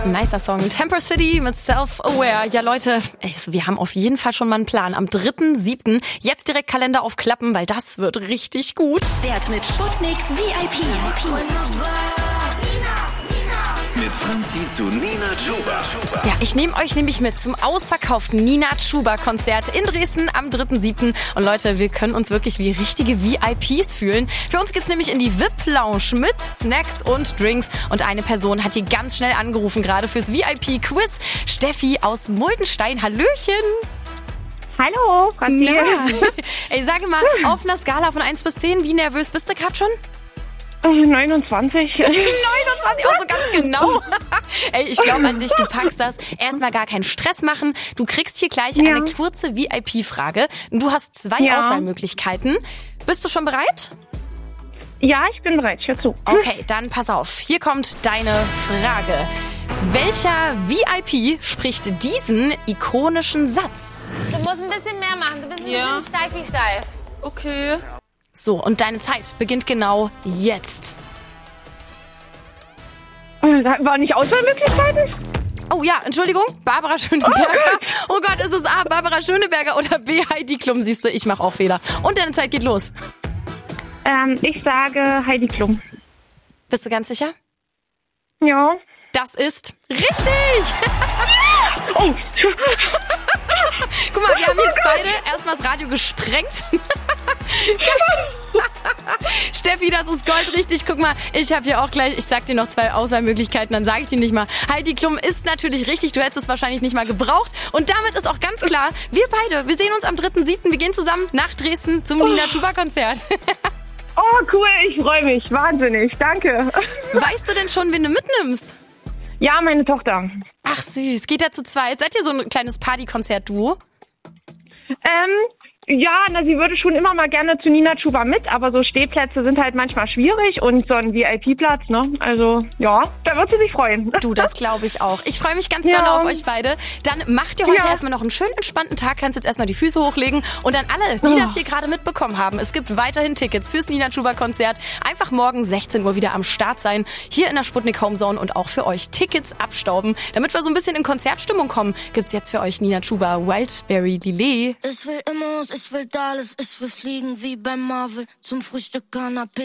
Nicer Song. Temper City mit Self-Aware. Ja, Leute, wir haben auf jeden Fall schon mal einen Plan. Am 3.7. jetzt direkt Kalender aufklappen, weil das wird richtig gut. Wert mit Sputnik VIP. Mit Franzi zu Nina Chuba. Ja, ich nehme euch nämlich mit zum ausverkauften Nina Chuba-Konzert in Dresden am 3.7. Und Leute, wir können uns wirklich wie richtige VIPs fühlen. Für uns geht's nämlich in die VIP-Lounge mit Snacks und Drinks. Und eine Person hat hier ganz schnell angerufen, gerade fürs VIP-Quiz. Steffi aus Muldenstein. Hallöchen! Hallo, Franzi. Ey, sage mal, auf einer Skala von 1 bis 10, wie nervös bist du gerade schon? 29. 29, auch so ganz genau. Ey, ich glaube an dich, du packst das. Erstmal gar keinen Stress machen. Du kriegst hier gleich eine kurze VIP-Frage. Du hast 2 Auswahlmöglichkeiten. Bist du schon bereit? Ja, ich bin bereit. Hör zu. Okay, dann pass auf. Hier kommt deine Frage. Welcher VIP spricht diesen ikonischen Satz? Du musst ein bisschen mehr machen. Du bist ein bisschen steif wie steif. Okay. So, und deine Zeit beginnt genau jetzt. War nicht Auswahlmöglichkeiten? Oh ja, Entschuldigung, Barbara Schöneberger. Oh Gott, ist es A, Barbara Schöneberger oder B, Heidi Klum? Siehst du, ich mache auch Fehler. Und deine Zeit geht los. Ich sage Heidi Klum. Bist du ganz sicher? Ja. Das ist richtig! Oh. Guck mal, wir haben jetzt beide erstmal das Radio gesprengt. Steffi, das ist Gold, richtig. Guck mal, ich habe hier auch gleich, ich sag dir noch 2 Auswahlmöglichkeiten, dann sage ich dir nicht mal. Heidi Klum ist natürlich richtig, du hättest es wahrscheinlich nicht mal gebraucht. Und damit ist auch ganz klar, wir beide, wir sehen uns am 3.7., wir gehen zusammen nach Dresden zum Nina Chuba-Konzert. Oh, cool, ich freue mich. Wahnsinnig, danke. Weißt du denn schon, wen du mitnimmst? Ja, meine Tochter. Ach süß, geht ja zu zweit. Seid ihr so ein kleines Partykonzert-Duo? Ja, sie würde schon immer mal gerne zu Nina Chuba mit, aber so Stehplätze sind halt manchmal schwierig und so ein VIP-Platz, ne? Also, ja, da wird sie sich freuen. Du, das glaube ich auch. Ich freue mich ganz doll auf euch beide. Dann macht ihr heute erstmal noch einen schönen entspannten Tag, kannst jetzt erstmal die Füße hochlegen und dann alle, die das hier gerade mitbekommen haben, es gibt weiterhin Tickets fürs Nina Chuba-Konzert. Einfach morgen 16 Uhr wieder am Start sein, hier in der Sputnik Homezone und auch für euch Tickets abstauben. Damit wir so ein bisschen in Konzertstimmung kommen, gibt's jetzt für euch Nina Chuba Wildberry Lillet. Ich will Immos, ich will Dallas, ich will fliegen wie bei Marvel zum Frühstück Canapé.